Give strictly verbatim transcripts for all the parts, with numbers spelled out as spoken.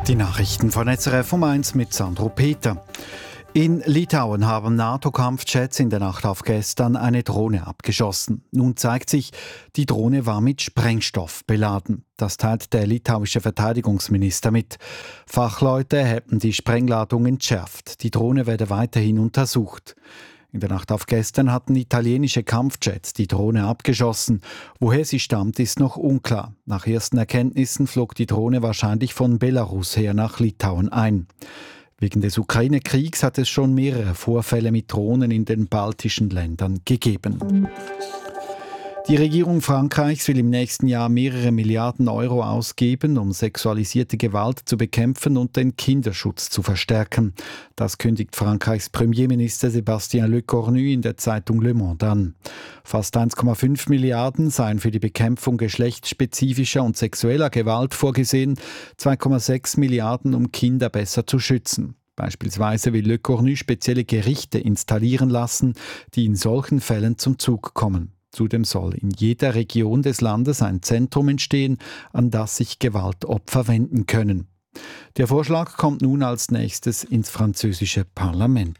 Die Nachrichten von S R F um eins mit Sandro Peter. In Litauen haben NATO-Kampfjets in der Nacht auf gestern eine Drohne abgeschossen. Nun zeigt sich, die Drohne war mit Sprengstoff beladen. Das teilt der litauische Verteidigungsminister mit. Fachleute hätten die Sprengladung entschärft. Die Drohne werde weiterhin untersucht. In der Nacht auf gestern hatten italienische Kampfjets die Drohne abgeschossen. Woher sie stammt, ist noch unklar. Nach ersten Erkenntnissen flog die Drohne wahrscheinlich von Belarus her nach Litauen ein. Wegen des Ukraine-Kriegs hat es schon mehrere Vorfälle mit Drohnen in den baltischen Ländern gegeben. Die Regierung Frankreichs will im nächsten Jahr mehrere Milliarden Euro ausgeben, um sexualisierte Gewalt zu bekämpfen und den Kinderschutz zu verstärken. Das kündigt Frankreichs Premierminister Sébastien Lecornu in der Zeitung Le Monde an. Fast eins Komma fünf Milliarden seien für die Bekämpfung geschlechtsspezifischer und sexueller Gewalt vorgesehen, zwei Komma sechs Milliarden, um Kinder besser zu schützen. Beispielsweise will Lecornu spezielle Gerichte installieren lassen, die in solchen Fällen zum Zug kommen. Zudem soll in jeder Region des Landes ein Zentrum entstehen, an das sich Gewaltopfer wenden können. Der Vorschlag kommt nun als nächstes ins französische Parlament.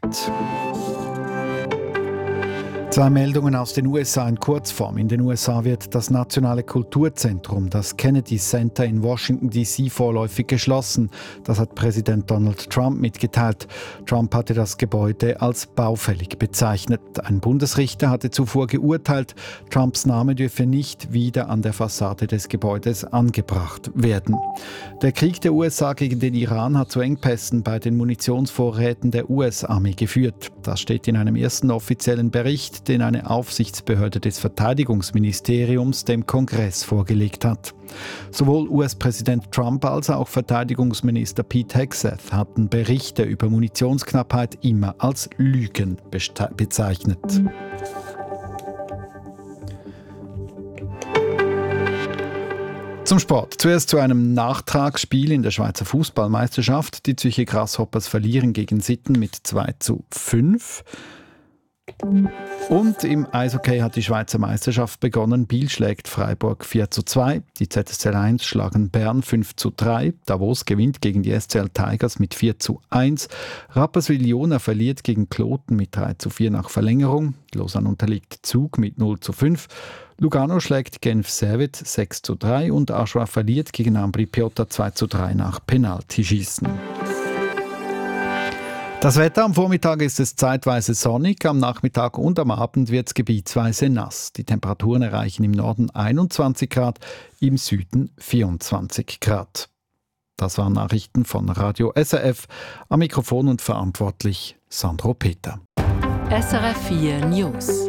Zwei Meldungen aus den U S A in Kurzform. In den U S A wird das Nationale Kulturzentrum, das Kennedy Center in Washington D C, vorläufig geschlossen. Das hat Präsident Donald Trump mitgeteilt. Trump hatte das Gebäude als baufällig bezeichnet. Ein Bundesrichter hatte zuvor geurteilt, Trumps Name dürfe nicht wieder an der Fassade des Gebäudes angebracht werden. Der Krieg der U S A gegen den Iran hat zu Engpässen bei den Munitionsvorräten der U S-Armee geführt. Das steht in einem ersten offiziellen Bericht, den eine Aufsichtsbehörde des Verteidigungsministeriums dem Kongress vorgelegt hat. Sowohl U S-Präsident Trump als auch Verteidigungsminister Pete Hegseth hatten Berichte über Munitionsknappheit immer als Lügen bezeichnet. Zum Sport. Zuerst zu einem Nachtragsspiel in der Schweizer Fußballmeisterschaft. Die Zürcher Grasshoppers verlieren gegen Sitten mit zwei zu fünf. Und im Eishockey hat die Schweizer Meisterschaft begonnen. Biel schlägt Freiburg vier zu zwei. Die Z S C eins schlagen Bern fünf zu drei. Davos gewinnt gegen die S C L Tigers mit vier zu eins. Rapperswil-Jona verliert gegen Kloten mit drei zu vier nach Verlängerung. Lausanne unterliegt Zug mit null zu fünf. Lugano schlägt Genf-Servet sechs zu drei und Aschua verliert gegen Ambri Piotta zwei zu drei nach Penaltyschießen. Das Wetter: am Vormittag ist es zeitweise sonnig, am Nachmittag und am Abend wird es gebietsweise nass. Die Temperaturen erreichen im Norden einundzwanzig Grad, im Süden vierundzwanzig Grad. Das waren Nachrichten von Radio S R F. Am Mikrofon und verantwortlich Sandro Peter. S R F vier News.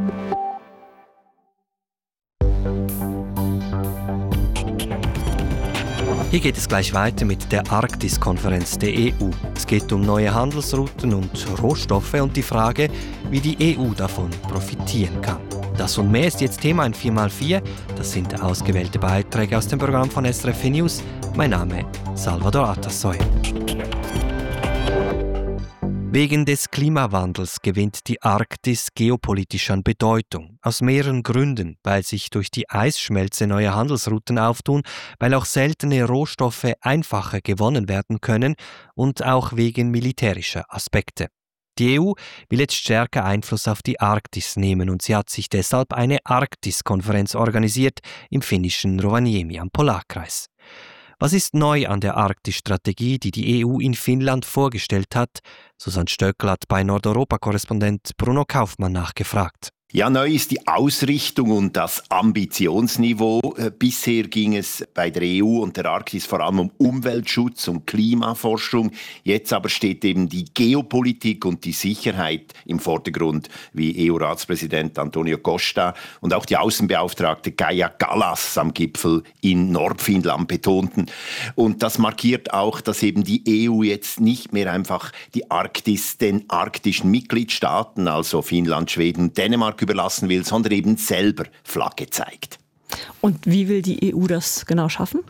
Hier geht es gleich weiter mit der Arktis-Konferenz der E U. Es geht um neue Handelsrouten und Rohstoffe und die Frage, wie die E U davon profitieren kann. Das und mehr ist jetzt Thema in vier mal vier. Das sind ausgewählte Beiträge aus dem Programm von S R F vier News. Mein Name ist Salvador Atassoy. Wegen des Klimawandels gewinnt die Arktis geopolitisch an Bedeutung. Aus mehreren Gründen, weil sich durch die Eisschmelze neue Handelsrouten auftun, weil auch seltene Rohstoffe einfacher gewonnen werden können und auch wegen militärischer Aspekte. Die E U will jetzt stärker Einfluss auf die Arktis nehmen und sie hat sich deshalb eine Arktis-Konferenz organisiert im finnischen Rovaniemi am Polarkreis. Was ist neu an der Arktis-Strategie, die die E U in Finnland vorgestellt hat? Susanne Stöckl hat bei Nordeuropa-Korrespondent Bruno Kaufmann nachgefragt. Ja, neu ist die Ausrichtung und das Ambitionsniveau. Bisher ging es bei der E U und der Arktis vor allem um Umweltschutz und Klimaforschung. Jetzt aber steht eben die Geopolitik und die Sicherheit im Vordergrund, wie E U-Ratspräsident Antonio Costa und auch die Außenbeauftragte Kaja Kallas am Gipfel in Nordfinnland betonten. Und das markiert auch, dass eben die E U jetzt nicht mehr einfach die Arktis den arktischen Mitgliedstaaten, also Finnland, Schweden, Dänemark, überlassen will, sondern eben selber Flagge zeigt. Und wie will die E U das genau schaffen?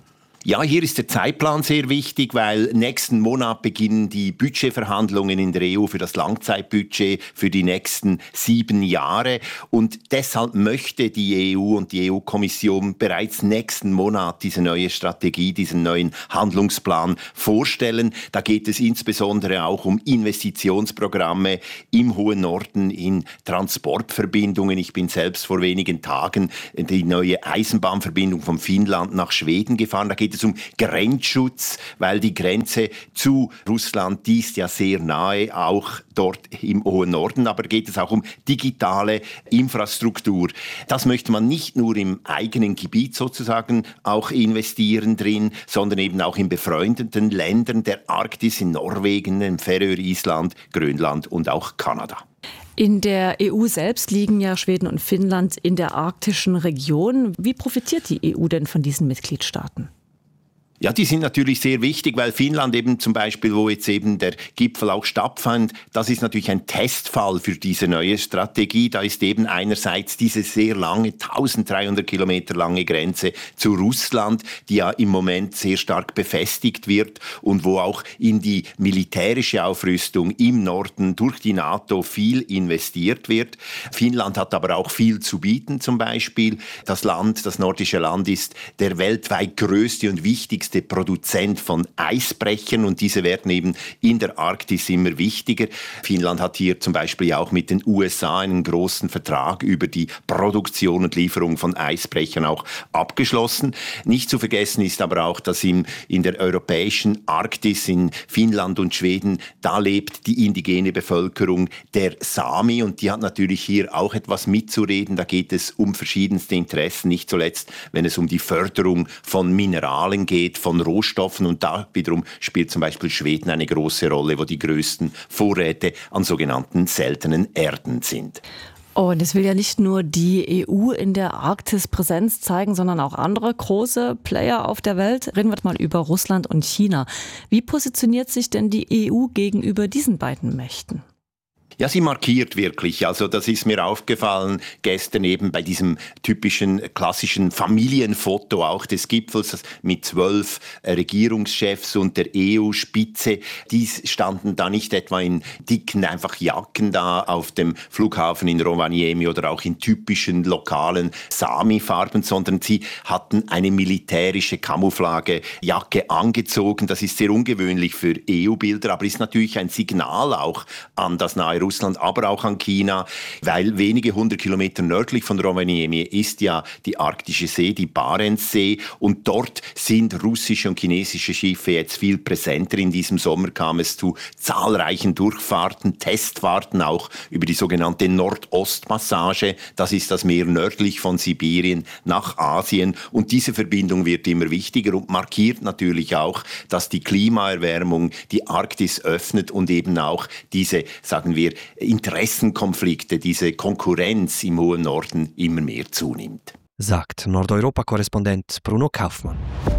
Ja, hier ist der Zeitplan sehr wichtig, weil nächsten Monat beginnen die Budgetverhandlungen in der E U für das Langzeitbudget für die nächsten sieben Jahre. Und deshalb möchte die E U und die E U-Kommission bereits nächsten Monat diese neue Strategie, diesen neuen Handlungsplan vorstellen. Da geht es insbesondere auch um Investitionsprogramme im hohen Norden, in Transportverbindungen. Ich bin selbst vor wenigen Tagen die neue Eisenbahnverbindung von Finnland nach Schweden gefahren. Da geht es um Grenzschutz, weil die Grenze zu Russland, die ist ja sehr nahe, auch dort im hohen Norden, aber geht es auch um digitale Infrastruktur. Das möchte man nicht nur im eigenen Gebiet sozusagen auch investieren drin, sondern eben auch in befreundeten Ländern der Arktis, in Norwegen, im Färöer, Island, Grönland und auch Kanada. In der E U selbst liegen ja Schweden und Finnland in der arktischen Region. Wie profitiert die E U denn von diesen Mitgliedstaaten? Ja, die sind natürlich sehr wichtig, weil Finnland eben zum Beispiel, wo jetzt eben der Gipfel auch stattfand, das ist natürlich ein Testfall für diese neue Strategie. Da ist eben einerseits diese sehr lange, eintausenddreihundert Kilometer lange Grenze zu Russland, die ja im Moment sehr stark befestigt wird und wo auch in die militärische Aufrüstung im Norden durch die NATO viel investiert wird. Finnland hat aber auch viel zu bieten zum Beispiel. Das Land, das nordische Land ist der weltweit größte und wichtigste Produzent von Eisbrechern und diese werden eben in der Arktis immer wichtiger. Finnland hat hier zum Beispiel auch mit den U S A einen großen Vertrag über die Produktion und Lieferung von Eisbrechern auch abgeschlossen. Nicht zu vergessen ist aber auch, dass in, in der europäischen Arktis, in Finnland und Schweden, da lebt die indigene Bevölkerung der Sami und die hat natürlich hier auch etwas mitzureden. Da geht es um verschiedenste Interessen, nicht zuletzt, wenn es um die Förderung von Mineralen geht, von Rohstoffen und da wiederum spielt zum Beispiel Schweden eine große Rolle, wo die größten Vorräte an sogenannten seltenen Erden sind. Oh, und es will ja nicht nur die E U in der Arktis Präsenz zeigen, sondern auch andere große Player auf der Welt. Reden wir mal über Russland und China. Wie positioniert sich denn die E U gegenüber diesen beiden Mächten? Ja, sie markiert wirklich. Also das ist mir aufgefallen gestern eben bei diesem typischen klassischen Familienfoto auch des Gipfels mit zwölf Regierungschefs und der E U-Spitze. Die standen da nicht etwa in dicken einfach Jacken da auf dem Flughafen in Rovaniemi oder auch in typischen lokalen Sami-Farben, sondern sie hatten eine militärische Camouflagejacke angezogen. Das ist sehr ungewöhnlich für E U-Bilder, aber ist natürlich ein Signal auch an das nahe Russland, aber auch an China, weil wenige hundert Kilometer nördlich von Rovaniemi ist ja die Arktische See, die Barentssee und dort sind russische und chinesische Schiffe jetzt viel präsenter. In diesem Sommer kam es zu zahlreichen Durchfahrten, Testfahrten auch über die sogenannte Nordostpassage. Das ist das Meer nördlich von Sibirien nach Asien und diese Verbindung wird immer wichtiger und markiert natürlich auch, dass die Klimaerwärmung die Arktis öffnet und eben auch diese, sagen wir, Interessenkonflikte, diese Konkurrenz im hohen Norden immer mehr zunimmt. Sagt Nordeuropa-Korrespondent Bruno Kaufmann.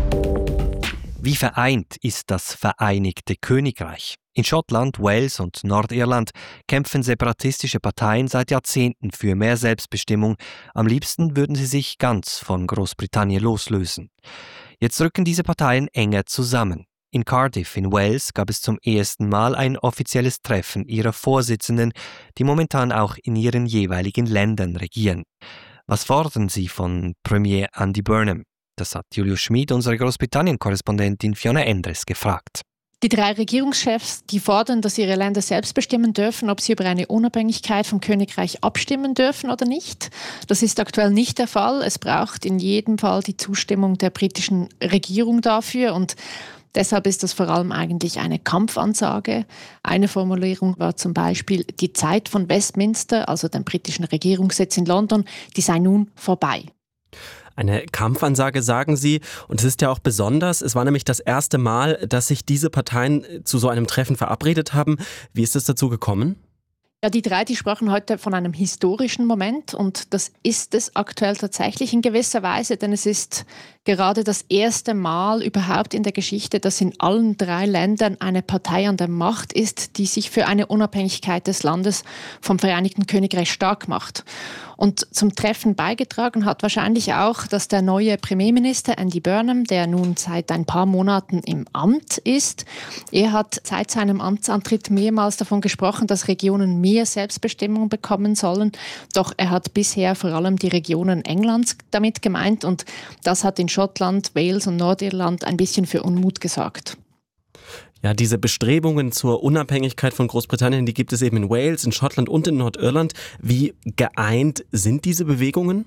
Wie vereint ist das Vereinigte Königreich? In Schottland, Wales und Nordirland kämpfen separatistische Parteien seit Jahrzehnten für mehr Selbstbestimmung. Am liebsten würden sie sich ganz von Großbritannien loslösen. Jetzt rücken diese Parteien enger zusammen. In Cardiff in Wales gab es zum ersten Mal ein offizielles Treffen ihrer Vorsitzenden, die momentan auch in ihren jeweiligen Ländern regieren. Was fordern sie von Premier Andy Burnham? Das hat Julius Schmid, unsere Großbritannien-Korrespondentin Fiona Endres, gefragt. Die drei Regierungschefs, die fordern, dass ihre Länder selbst bestimmen dürfen, ob sie über eine Unabhängigkeit vom Königreich abstimmen dürfen oder nicht. Das ist aktuell nicht der Fall. Es braucht in jedem Fall die Zustimmung der britischen Regierung dafür und deshalb ist das vor allem eigentlich eine Kampfansage. Eine Formulierung war zum Beispiel, die Zeit von Westminster, also dem britischen Regierungssitz in London, die sei nun vorbei. Eine Kampfansage, sagen Sie. Und es ist ja auch besonders. Es war nämlich das erste Mal, dass sich diese Parteien zu so einem Treffen verabredet haben. Wie ist es dazu gekommen? Ja, die drei, die sprachen heute von einem historischen Moment und das ist es aktuell tatsächlich in gewisser Weise, denn es ist gerade das erste Mal überhaupt in der Geschichte, dass in allen drei Ländern eine Partei an der Macht ist, die sich für eine Unabhängigkeit des Landes vom Vereinigten Königreich stark macht. Und zum Treffen beigetragen hat wahrscheinlich auch, dass der neue Premierminister Andy Burnham, der nun seit ein paar Monaten im Amt ist, er hat seit seinem Amtsantritt mehrmals davon gesprochen, dass Regionen mehr Selbstbestimmung bekommen sollen. Doch er hat bisher vor allem die Regionen Englands damit gemeint und das hat in Schottland, Wales und Nordirland ein bisschen für Unmut gesorgt. Ja, diese Bestrebungen zur Unabhängigkeit von Großbritannien, die gibt es eben in Wales, in Schottland und in Nordirland. Wie geeint sind diese Bewegungen?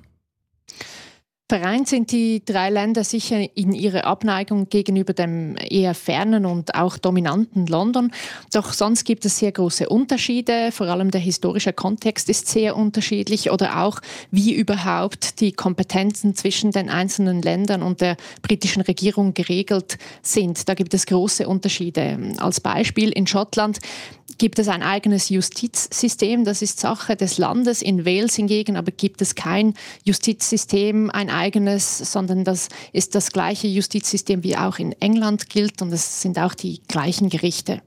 Vereint sind die drei Länder sicher in ihrer Abneigung gegenüber dem eher fernen und auch dominanten London. Doch sonst gibt es sehr große Unterschiede. Vor allem der historische Kontext ist sehr unterschiedlich oder auch wie überhaupt die Kompetenzen zwischen den einzelnen Ländern und der britischen Regierung geregelt sind. Da gibt es große Unterschiede. Als Beispiel in Schottland gibt es ein eigenes Justizsystem. Das ist Sache des Landes. In Wales hingegen aber gibt es kein Justizsystem, ein eigenes, sondern das ist das gleiche Justizsystem wie auch in England gilt und es sind auch die gleichen Gerichte.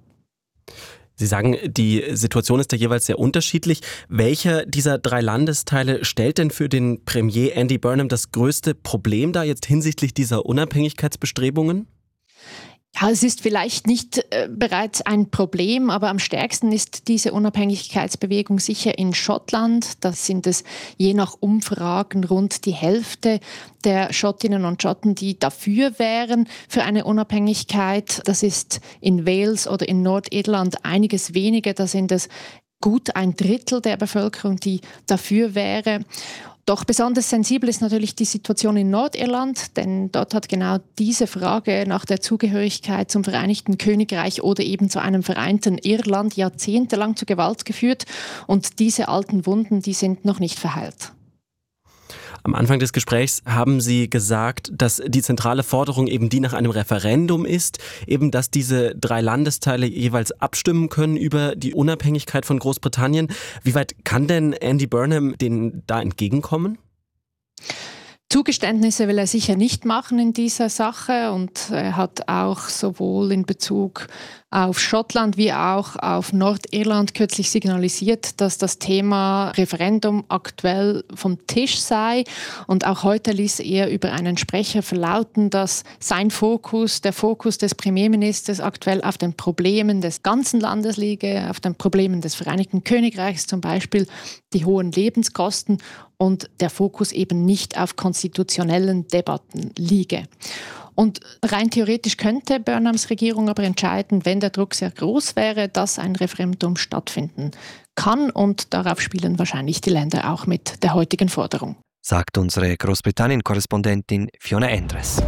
Sie sagen, die Situation ist da jeweils sehr unterschiedlich. Welcher dieser drei Landesteile stellt denn für den Premier Andy Burnham das größte Problem da jetzt hinsichtlich dieser Unabhängigkeitsbestrebungen? Ja, es ist vielleicht nicht äh, bereits ein Problem, aber am stärksten ist diese Unabhängigkeitsbewegung sicher in Schottland. Da sind es je nach Umfragen rund die Hälfte der Schottinnen und Schotten, die dafür wären für eine Unabhängigkeit. Das ist in Wales oder in Nordirland einiges weniger. Da sind es gut ein Drittel der Bevölkerung, die dafür wäre. Doch besonders sensibel ist natürlich die Situation in Nordirland, denn dort hat genau diese Frage nach der Zugehörigkeit zum Vereinigten Königreich oder eben zu einem vereinten Irland jahrzehntelang zu Gewalt geführt und diese alten Wunden, die sind noch nicht verheilt. Am Anfang des Gesprächs haben Sie gesagt, dass die zentrale Forderung eben die nach einem Referendum ist, eben dass diese drei Landesteile jeweils abstimmen können über die Unabhängigkeit von Großbritannien. Wie weit kann denn Andy Burnham denen da entgegenkommen? Zugeständnisse will er sicher nicht machen in dieser Sache und er hat auch sowohl in Bezug auf Schottland wie auch auf Nordirland kürzlich signalisiert, dass das Thema Referendum aktuell vom Tisch sei. Und auch heute ließ er über einen Sprecher verlauten, dass sein Fokus, der Fokus des Premierministers aktuell auf den Problemen des ganzen Landes liege, auf den Problemen des Vereinigten Königreichs, zum Beispiel die hohen Lebenskosten und der Fokus eben nicht auf konstitutionellen Debatten liege. Und rein theoretisch könnte Burnhams Regierung aber entscheiden, wenn der Druck sehr groß wäre, dass ein Referendum stattfinden kann. Und darauf spielen wahrscheinlich die Länder auch mit der heutigen Forderung. Sagt unsere Großbritannien-Korrespondentin Fiona Endres.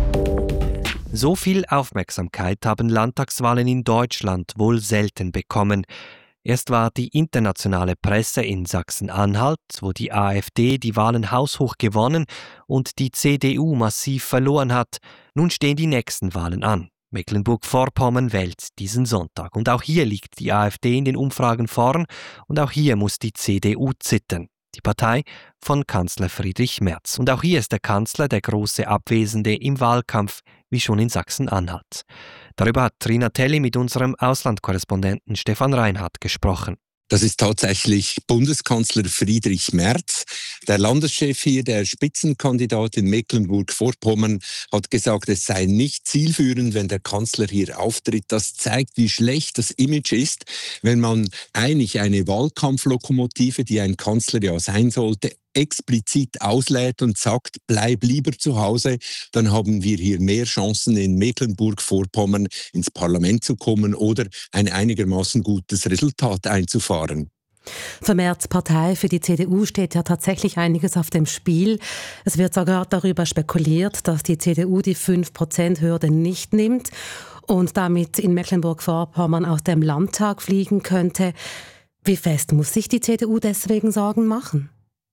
So viel Aufmerksamkeit haben Landtagswahlen in Deutschland wohl selten bekommen. Erst war die internationale Presse in Sachsen-Anhalt, wo die AfD die Wahlen haushoch gewonnen und die C D U massiv verloren hat. Nun stehen die nächsten Wahlen an. Mecklenburg-Vorpommern wählt diesen Sonntag. Und auch hier liegt die AfD in den Umfragen vorn und auch hier muss die C D U zittern. Die Partei von Kanzler Friedrich Merz. Und auch hier ist der Kanzler der große Abwesende im Wahlkampf, wie schon in Sachsen-Anhalt. Darüber hat Rina Telli mit unserem Auslandkorrespondenten Stefan Reinhardt gesprochen. Das ist tatsächlich Bundeskanzler Friedrich Merz. Der Landeschef hier, der Spitzenkandidat in Mecklenburg-Vorpommern, hat gesagt, es sei nicht zielführend, wenn der Kanzler hier auftritt. Das zeigt, wie schlecht das Image ist, wenn man eigentlich eine Wahlkampflokomotive, die ein Kanzler ja sein sollte, explizit auslädt und sagt, bleib lieber zu Hause, dann haben wir hier mehr Chancen in Mecklenburg-Vorpommern ins Parlament zu kommen oder ein einigermaßen gutes Resultat einzufahren. Für Merz' Partei, für die C D U steht ja tatsächlich einiges auf dem Spiel. Es wird sogar darüber spekuliert, dass die C D U die fünf Prozent Hürde nicht nimmt und damit in Mecklenburg-Vorpommern aus dem Landtag fliegen könnte. Wie fest muss sich die C D U deswegen Sorgen machen?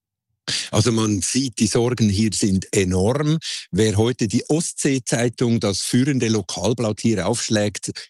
Also man sieht, die Sorgen hier sind enorm. Wer heute die Ostsee-Zeitung, das führende Lokalblatt hier aufschlägt,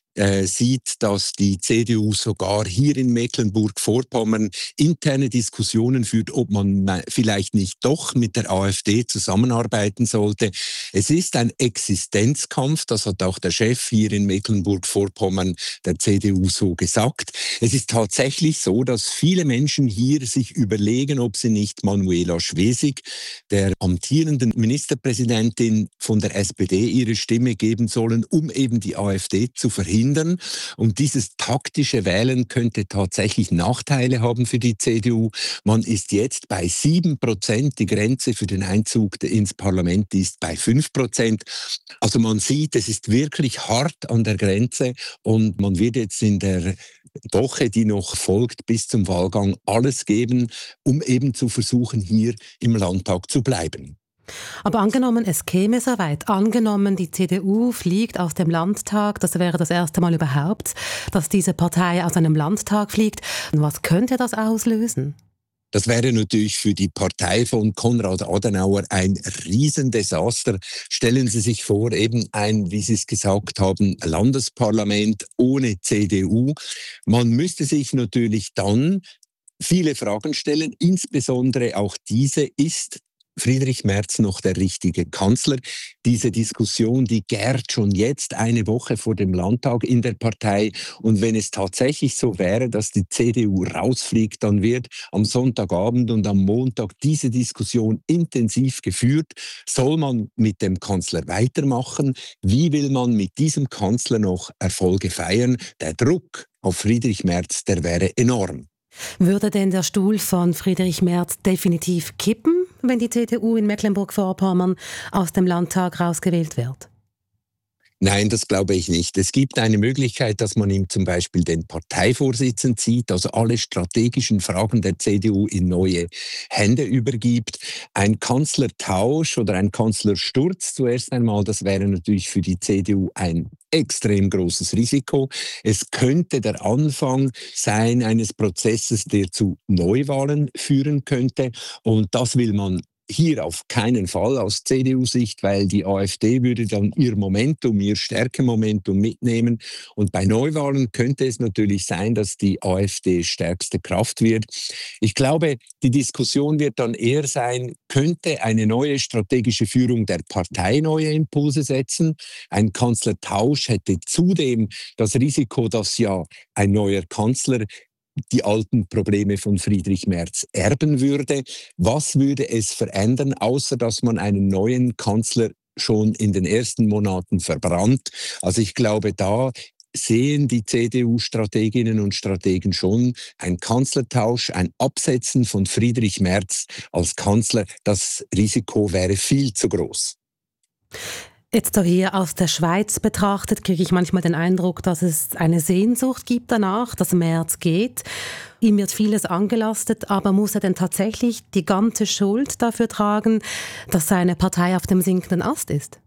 äh, sieht, dass die C D U sogar hier in Mecklenburg-Vorpommern interne Diskussionen führt, ob man vielleicht nicht doch mit der AfD zusammenarbeiten sollte. Es ist ein Existenzkampf, das hat auch der Chef hier in Mecklenburg-Vorpommern der C D U so gesagt. Es ist tatsächlich so, dass viele Menschen hier sich überlegen, ob sie nicht Manuela Schwesig, der amtierenden Ministerpräsidentin von der S P D, ihre Stimme geben sollen, um eben die AfD zu verhindern. Und dieses taktische Wählen könnte tatsächlich Nachteile haben für die C D U. Man ist jetzt bei sieben Prozent, die Grenze für den Einzug ins Parlament ist bei fünf Prozent. Also man sieht, es ist wirklich hart an der Grenze und man wird jetzt in der Woche, die noch folgt, bis zum Wahlgang alles geben, um eben zu versuchen, hier im Landtag zu bleiben. Aber angenommen, es käme so weit, angenommen, die C D U fliegt aus dem Landtag, das wäre das erste Mal überhaupt, dass diese Partei aus einem Landtag fliegt. Was könnte das auslösen? Das wäre natürlich für die Partei von Konrad Adenauer ein Riesendesaster. Stellen Sie sich vor, eben ein, wie Sie es gesagt haben, Landesparlament ohne C D U. Man müsste sich natürlich dann viele Fragen stellen, insbesondere auch diese: Ist Friedrich Merz noch der richtige Kanzler? Diese Diskussion, die gärt schon jetzt eine Woche vor dem Landtag in der Partei. Und wenn es tatsächlich so wäre, dass die C D U rausfliegt, dann wird am Sonntagabend und am Montag diese Diskussion intensiv geführt. Soll man mit dem Kanzler weitermachen? Wie will man mit diesem Kanzler noch Erfolge feiern? Der Druck auf Friedrich Merz, der wäre enorm. Würde denn der Stuhl von Friedrich Merz definitiv kippen, wenn die C D U in Mecklenburg-Vorpommern aus dem Landtag rausgewählt wird? Nein, das glaube ich nicht. Es gibt eine Möglichkeit, dass man ihm zum Beispiel den Parteivorsitz zieht, also alle strategischen Fragen der C D U in neue Hände übergibt. Ein Kanzlertausch oder ein Kanzlersturz zuerst einmal, das wäre natürlich für die C D U ein extrem großes Risiko. Es könnte der Anfang sein eines Prozesses, der zu Neuwahlen führen könnte, und das will man hier auf keinen Fall aus C D U-Sicht, weil die AfD würde dann ihr Momentum, ihr Stärkemomentum mitnehmen. Und bei Neuwahlen könnte es natürlich sein, dass die AfD stärkste Kraft wird. Ich glaube, die Diskussion wird dann eher sein, könnte eine neue strategische Führung der Partei neue Impulse setzen? Ein Kanzlertausch hätte zudem das Risiko, dass ja ein neuer Kanzler die alten Probleme von Friedrich Merz erben würde. Was würde es verändern, außer dass man einen neuen Kanzler schon in den ersten Monaten verbrannt? Also ich glaube, da sehen die C D U-Strateginnen und Strategen schon ein Kanzlertausch, ein Absetzen von Friedrich Merz als Kanzler. Das Risiko wäre viel zu groß. Jetzt so hier aus der Schweiz betrachtet, kriege ich manchmal den Eindruck, dass es eine Sehnsucht gibt danach, dass Merz geht. Ihm wird vieles angelastet, aber muss er denn tatsächlich die ganze Schuld dafür tragen, dass seine Partei auf dem sinkenden Ast ist?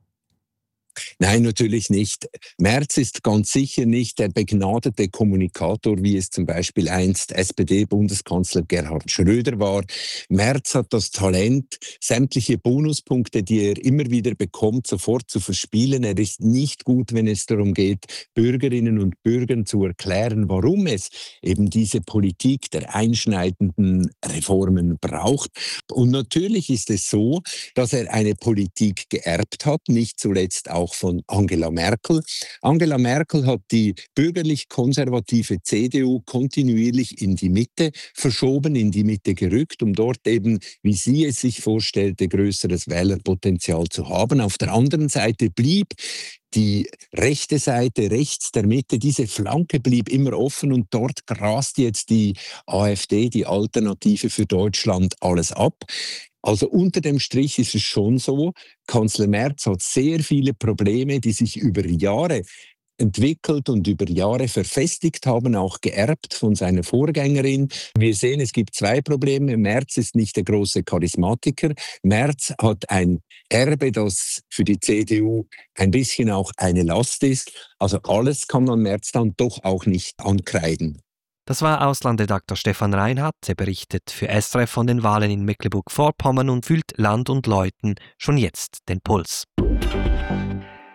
Nein, natürlich nicht. Merz ist ganz sicher nicht der begnadete Kommunikator, wie es zum Beispiel einst S P D-Bundeskanzler Gerhard Schröder war. Merz hat das Talent, sämtliche Bonuspunkte, die er immer wieder bekommt, sofort zu verspielen. Er ist nicht gut, wenn es darum geht, Bürgerinnen und Bürgern zu erklären, warum es eben diese Politik der einschneidenden Reformen braucht. Und natürlich ist es so, dass er eine Politik geerbt hat, nicht zuletzt auch auch von Angela Merkel. Angela Merkel hat die bürgerlich-konservative C D U kontinuierlich in die Mitte verschoben, in die Mitte gerückt, um dort eben, wie sie es sich vorstellte, größeres Wählerpotenzial zu haben. Auf der anderen Seite blieb die rechte Seite, rechts der Mitte, diese Flanke blieb immer offen und dort grast jetzt die AfD, die Alternative für Deutschland, alles ab. Also unter dem Strich ist es schon so, Kanzler Merz hat sehr viele Probleme, die sich über Jahre entwickelt und über Jahre verfestigt haben, auch geerbt von seiner Vorgängerin. Wir sehen, es gibt zwei Probleme. Merz ist nicht der große Charismatiker. Merz hat ein Erbe, das für die C D U ein bisschen auch eine Last ist. Also alles kann man Merz dann doch auch nicht ankreiden. Das war Auslandredakteur Stefan Reinhardt. Er berichtet für S R F von den Wahlen in Mecklenburg-Vorpommern und fühlt Land und Leuten schon jetzt den Puls.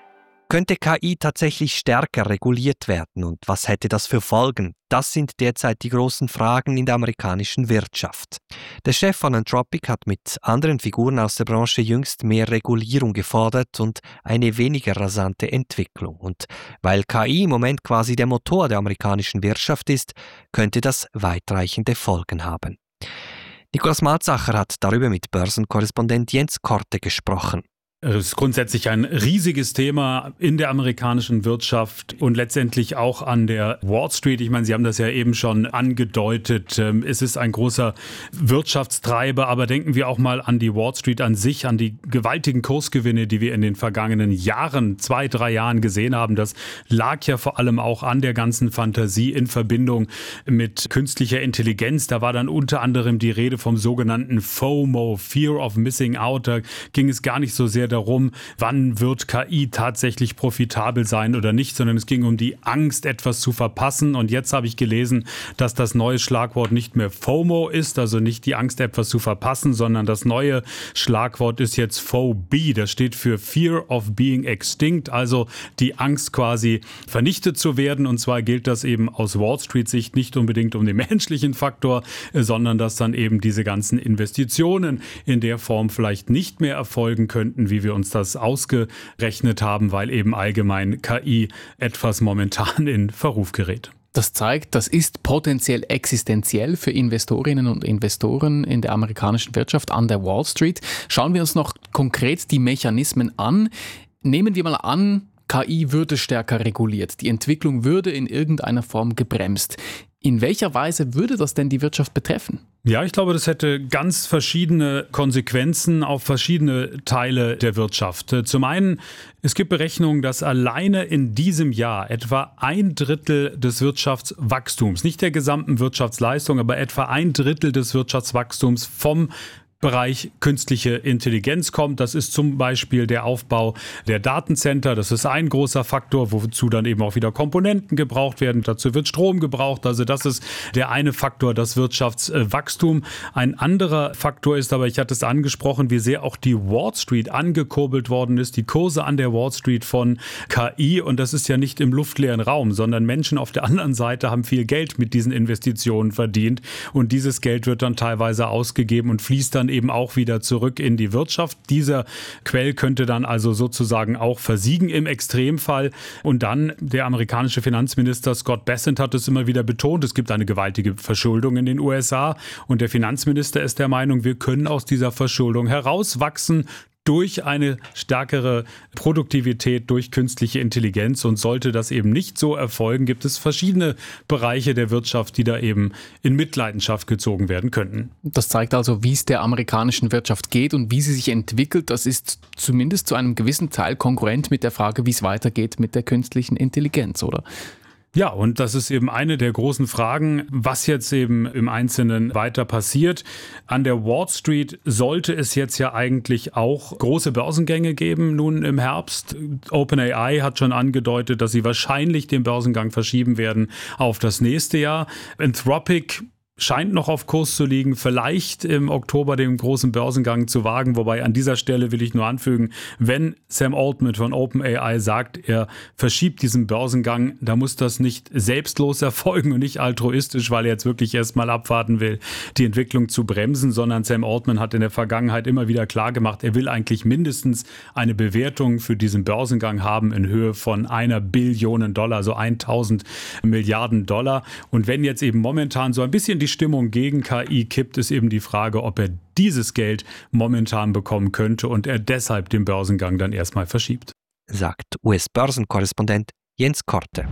Könnte K I tatsächlich stärker reguliert werden und was hätte das für Folgen? Das sind derzeit die großen Fragen in der amerikanischen Wirtschaft. Der Chef von Anthropic hat mit anderen Figuren aus der Branche jüngst mehr Regulierung gefordert und eine weniger rasante Entwicklung. Und weil K I im Moment quasi der Motor der amerikanischen Wirtschaft ist, könnte das weitreichende Folgen haben. Nikolaus Malzacher hat darüber mit Börsenkorrespondent Jens Korte gesprochen. Es ist grundsätzlich ein riesiges Thema in der amerikanischen Wirtschaft und letztendlich auch an der Wall Street. Ich meine, Sie haben das ja eben schon angedeutet. Es ist ein großer Wirtschaftstreiber, aber denken wir auch mal an die Wall Street an sich, an die gewaltigen Kursgewinne, die wir in den vergangenen Jahren, zwei, drei Jahren gesehen haben. Das lag ja vor allem auch an der ganzen Fantasie in Verbindung mit künstlicher Intelligenz. Da war dann unter anderem die Rede vom sogenannten FOMO, Fear of Missing Out. Da ging es gar nicht so sehr darum, wann wird K I tatsächlich profitabel sein oder nicht, sondern es ging um die Angst, etwas zu verpassen. Und jetzt habe ich gelesen, dass das neue Schlagwort nicht mehr FOMO ist, also nicht die Angst, etwas zu verpassen, sondern das neue Schlagwort ist jetzt F O B. Das steht für Fear of Being Extinct, also die Angst quasi vernichtet zu werden. Und zwar gilt das eben aus Wall Street-Sicht nicht unbedingt um den menschlichen Faktor, sondern dass dann eben diese ganzen Investitionen in der Form vielleicht nicht mehr erfolgen könnten, wie wir uns das ausgerechnet haben, weil eben allgemein K I etwas momentan in Verruf gerät. Das zeigt, das ist potenziell existenziell für Investorinnen und Investoren in der amerikanischen Wirtschaft an der Wall Street. Schauen wir uns noch konkret die Mechanismen an. Nehmen wir mal an, K I würde stärker reguliert, die Entwicklung würde in irgendeiner Form gebremst. In welcher Weise würde das denn die Wirtschaft betreffen? Ja, ich glaube, das hätte ganz verschiedene Konsequenzen auf verschiedene Teile der Wirtschaft. Zum einen, es gibt Berechnungen, dass alleine in diesem Jahr etwa ein Drittel des Wirtschaftswachstums, nicht der gesamten Wirtschaftsleistung, aber etwa ein Drittel des Wirtschaftswachstums vom Bereich künstliche Intelligenz kommt. Das ist zum Beispiel der Aufbau der Datencenter. Das ist ein großer Faktor, wozu dann eben auch wieder Komponenten gebraucht werden. Dazu wird Strom gebraucht. Also das ist der eine Faktor, das Wirtschaftswachstum. Ein anderer Faktor ist aber, ich hatte es angesprochen, wie sehr auch die Wall Street angekurbelt worden ist. Die Kurse an der Wall Street von K I. Und das ist ja nicht im luftleeren Raum, sondern Menschen auf der anderen Seite haben viel Geld mit diesen Investitionen verdient. Und dieses Geld wird dann teilweise ausgegeben und fließt dann eben auch wieder zurück in die Wirtschaft. Dieser Quell könnte dann also sozusagen auch versiegen im Extremfall. Und dann der amerikanische Finanzminister Scott Bessent hat es immer wieder betont, es gibt eine gewaltige Verschuldung in den U S A. Und der Finanzminister ist der Meinung, wir können aus dieser Verschuldung herauswachsen durch eine stärkere Produktivität, durch künstliche Intelligenz. Und sollte das eben nicht so erfolgen, gibt es verschiedene Bereiche der Wirtschaft, die da eben in Mitleidenschaft gezogen werden könnten. Das zeigt also, wie es der amerikanischen Wirtschaft geht und wie sie sich entwickelt. Das ist zumindest zu einem gewissen Teil konkurrent mit der Frage, wie es weitergeht mit der künstlichen Intelligenz, oder? Ja, und das ist eben eine der großen Fragen, was jetzt eben im Einzelnen weiter passiert. An der Wall Street sollte es jetzt ja eigentlich auch große Börsengänge geben, nun im Herbst. OpenAI hat schon angedeutet, dass sie wahrscheinlich den Börsengang verschieben werden auf das nächste Jahr. Anthropic scheint noch auf Kurs zu liegen, vielleicht im Oktober den großen Börsengang zu wagen. Wobei an dieser Stelle will ich nur anfügen, wenn Sam Altman von OpenAI sagt, er verschiebt diesen Börsengang, da muss das nicht selbstlos erfolgen und nicht altruistisch, weil er jetzt wirklich erstmal abwarten will, die Entwicklung zu bremsen, sondern Sam Altman hat in der Vergangenheit immer wieder klargemacht, er will eigentlich mindestens eine Bewertung für diesen Börsengang haben in Höhe von einer Billion Dollar, also tausend Milliarden Dollar. Und wenn jetzt eben momentan so ein bisschen die Stimmung gegen K I kippt, ist eben die Frage, ob er dieses Geld momentan bekommen könnte und er deshalb den Börsengang dann erstmal verschiebt. Sagt U S-Börsenkorrespondent Jens Korte.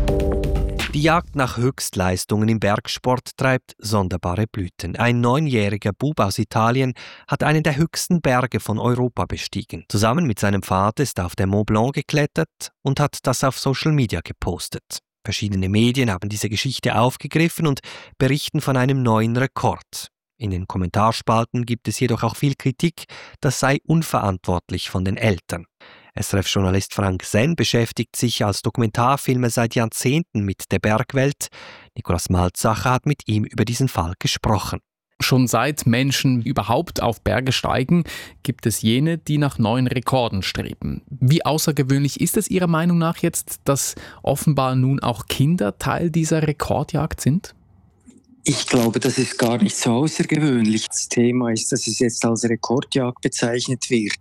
Die Jagd nach Höchstleistungen im Bergsport treibt sonderbare Blüten. Ein neunjähriger Bub aus Italien hat einen der höchsten Berge von Europa bestiegen. Zusammen mit seinem Vater ist er auf den Mont Blanc geklettert und hat das auf Social Media gepostet. Verschiedene Medien haben diese Geschichte aufgegriffen und berichten von einem neuen Rekord. In den Kommentarspalten gibt es jedoch auch viel Kritik, das sei unverantwortlich von den Eltern. S R F-Journalist Frank Senn beschäftigt sich als Dokumentarfilmer seit Jahrzehnten mit der Bergwelt. Nikolaus Malzacher hat mit ihm über diesen Fall gesprochen. Schon seit Menschen überhaupt auf Berge steigen, gibt es jene, die nach neuen Rekorden streben. Wie außergewöhnlich ist es Ihrer Meinung nach jetzt, dass offenbar nun auch Kinder Teil dieser Rekordjagd sind? Ich glaube, das ist gar nicht so außergewöhnlich. Das Thema ist, dass es jetzt als Rekordjagd bezeichnet wird.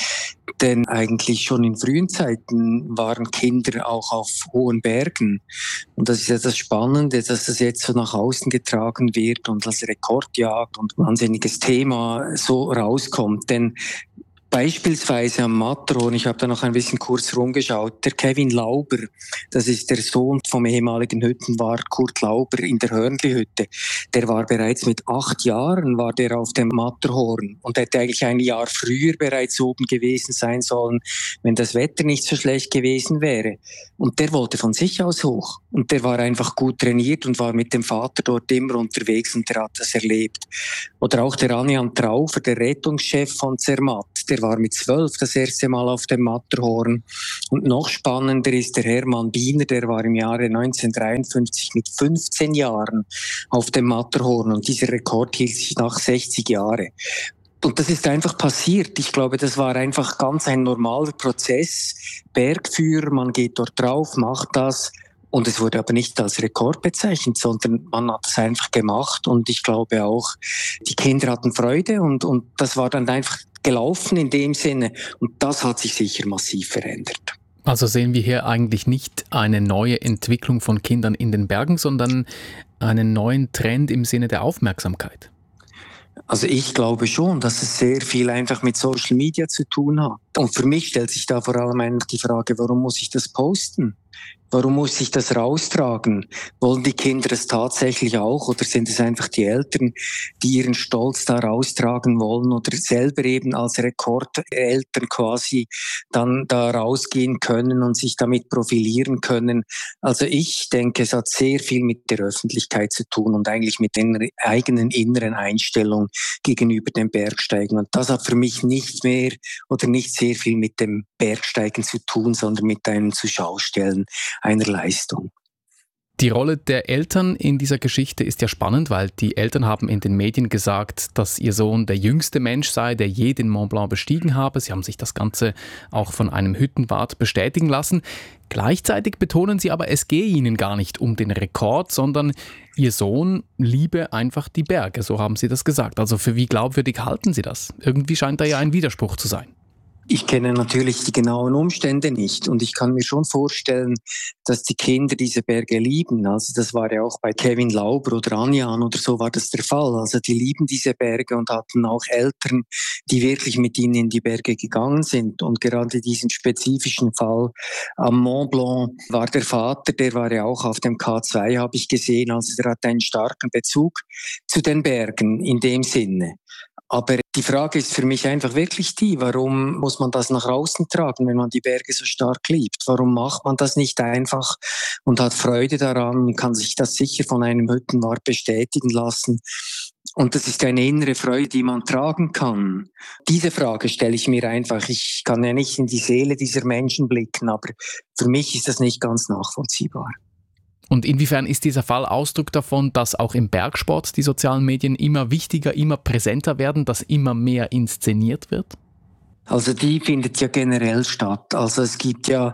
Denn eigentlich schon in frühen Zeiten waren Kinder auch auf hohen Bergen. Und das ist ja das Spannende, dass das jetzt so nach außen getragen wird und als Rekordjagd und wahnsinniges Thema so rauskommt. Denn beispielsweise am Matterhorn, ich habe da noch ein bisschen kurz rumgeschaut, der Kevin Lauber, das ist der Sohn vom ehemaligen Hüttenwart Kurt Lauber in der Hörnli-Hütte, der war bereits mit acht Jahren war der auf dem Matterhorn und hätte eigentlich ein Jahr früher bereits oben gewesen sein sollen, wenn das Wetter nicht so schlecht gewesen wäre. Und der wollte von sich aus hoch und der war einfach gut trainiert und war mit dem Vater dort immer unterwegs und der hat das erlebt. Oder auch der Anian Traufer, der Rettungschef von Zermatt, der war mit zwölf das erste Mal auf dem Matterhorn. Und noch spannender ist der Hermann Biener, der war im Jahre neunzehnhundertdreiundfünfzig mit fünfzehn Jahren auf dem Matterhorn und dieser Rekord hielt sich nach sechzig Jahren. Und das ist einfach passiert. Ich glaube, das war einfach ganz ein normaler Prozess. Bergführer, man geht dort drauf, macht das. Und es wurde aber nicht als Rekord bezeichnet, sondern man hat es einfach gemacht. Und ich glaube auch, die Kinder hatten Freude und, und das war dann einfach gelaufen in dem Sinne. Und das hat sich sicher massiv verändert. Also sehen wir hier eigentlich nicht eine neue Entwicklung von Kindern in den Bergen, sondern einen neuen Trend im Sinne der Aufmerksamkeit. Also ich glaube schon, dass es sehr viel einfach mit Social Media zu tun hat. Und für mich stellt sich da vor allem eigentlich die Frage, warum muss ich das posten? Warum muss ich das raustragen? Wollen die Kinder es tatsächlich auch oder sind es einfach die Eltern, die ihren Stolz da raustragen wollen oder selber eben als Rekordeltern quasi dann da rausgehen können und sich damit profilieren können? Also ich denke, es hat sehr viel mit der Öffentlichkeit zu tun und eigentlich mit der eigenen inneren Einstellung gegenüber dem Bergsteigen. Und das hat für mich nicht mehr oder nicht sehr viel mit dem Bergsteigen zu tun, sondern mit einem Zuschaustellen einer Leistung. Die Rolle der Eltern in dieser Geschichte ist ja spannend, weil die Eltern haben in den Medien gesagt, dass ihr Sohn der jüngste Mensch sei, der je den Mont Blanc bestiegen habe. Sie haben sich das Ganze auch von einem Hüttenwart bestätigen lassen. Gleichzeitig betonen sie aber, es gehe ihnen gar nicht um den Rekord, sondern ihr Sohn liebe einfach die Berge. So haben sie das gesagt. Also für wie glaubwürdig halten Sie das? Irgendwie scheint da ja ein Widerspruch zu sein. Ich kenne natürlich die genauen Umstände nicht und ich kann mir schon vorstellen, dass die Kinder diese Berge lieben. Also das war ja auch bei Kevin Lauber oder Anian oder so war das der Fall. Also die lieben diese Berge und hatten auch Eltern, die wirklich mit ihnen in die Berge gegangen sind. Und gerade diesen spezifischen Fall am Mont Blanc war der Vater, der war ja auch auf dem K zwei, habe ich gesehen. Also der hat einen starken Bezug zu den Bergen in dem Sinne. Aber die Frage ist für mich einfach wirklich die, warum muss man das nach außen tragen, wenn man die Berge so stark liebt? Warum macht man das nicht einfach und hat Freude daran und kann sich das sicher von einem Hüttenwart bestätigen lassen? Und das ist eine innere Freude, die man tragen kann. Diese Frage stelle ich mir einfach. Ich kann ja nicht in die Seele dieser Menschen blicken, aber für mich ist das nicht ganz nachvollziehbar. Und inwiefern ist dieser Fall Ausdruck davon, dass auch im Bergsport die sozialen Medien immer wichtiger, immer präsenter werden, dass immer mehr inszeniert wird? Also die findet ja generell statt. Also es gibt ja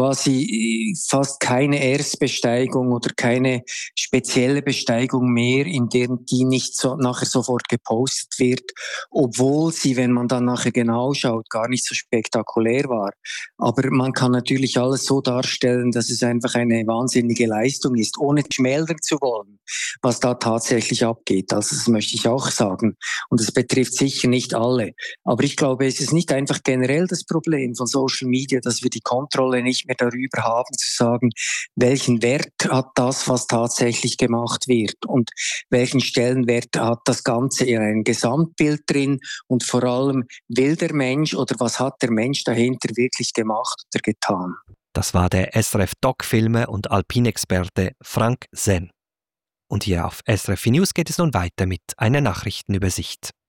quasi fast keine Erstbesteigung oder keine spezielle Besteigung mehr, in der die nicht so nachher sofort gepostet wird, obwohl sie, wenn man dann nachher genau schaut, gar nicht so spektakulär war. Aber man kann natürlich alles so darstellen, dass es einfach eine wahnsinnige Leistung ist, ohne schmälern zu wollen, was da tatsächlich abgeht. Also das möchte ich auch sagen. Und es betrifft sicher nicht alle. Aber ich glaube, es ist nicht einfach generell das Problem von Social Media, dass wir die Kontrolle nicht mehr darüber haben, zu sagen, welchen Wert hat das, was tatsächlich gemacht wird und welchen Stellenwert hat das Ganze in einem Gesamtbild drin und vor allem, will der Mensch oder was hat der Mensch dahinter wirklich gemacht oder getan. Das war der S R F-Doc-Filme- und Alpinexperte Frank Senn. Und hier auf S R F News geht es nun weiter mit einer Nachrichtenübersicht.